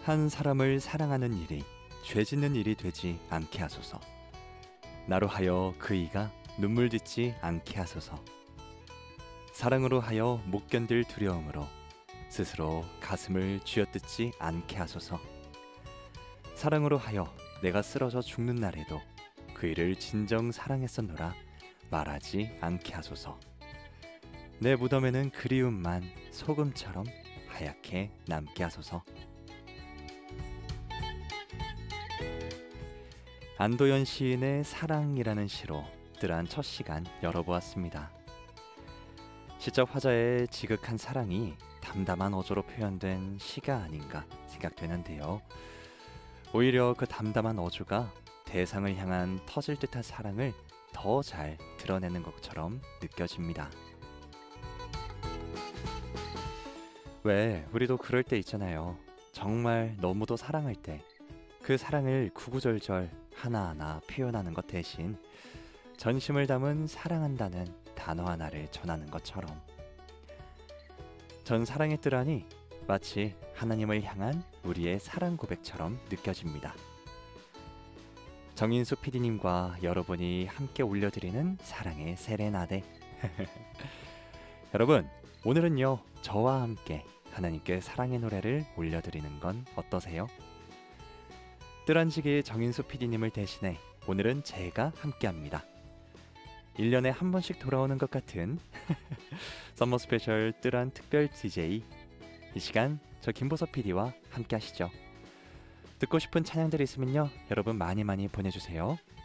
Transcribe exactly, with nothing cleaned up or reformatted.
한 사람을 사랑하는 일이 죄 짓는 일이 되지 않게 하소서. 나로 하여 그 이가 눈물 짓지 않게 하소서. 사랑으로 하여 못 견딜 두려움으로 스스로 가슴을 쥐어뜯지 않게 하소서. 사랑으로 하여 내가 쓰러져 죽는 날에도 그 일을 진정 사랑했었노라 말하지 않게 하소서. 내 무덤에는 그리움만 소금처럼 하얗게 남게 하소서. 안도연 시인의 사랑이라는 시로 뜨란 첫 시간 열어보았습니다. 시적 화자의 지극한 사랑이 담담한 어조로 표현된 시가 아닌가 생각되는데요. 오히려 그 담담한 어조가 대상을 향한 터질 듯한 사랑을 더 잘 드러내는 것처럼 느껴집니다. 왜 우리도 그럴 때 있잖아요. 정말 너무도 사랑할 때 그 사랑을 구구절절 하나하나 표현하는 것 대신 전심을 담은 사랑한다는 단어 하나를 전하는 것처럼 전 사랑했더라니 마치 하나님을 향한 우리의 사랑 고백처럼 느껴집니다. 정인수 피디님과 여러분이 함께 올려드리는 사랑의 세레나데. 여러분, 오늘은요 저와 함께 하나님께 사랑의 노래를 올려드리는 건 어떠세요? 뜨란지기의 정인수 피디님을 대신해 오늘은 제가 함께합니다. 일 년에 한 번씩 돌아오는 것 같은 썸머 스페셜 뜨란 특별 디제이, 이 시간 저 김보섭 피디와 함께 하시죠. 듣고 싶은 찬양들이 있으면요 여러분 많이 많이 보내주세요.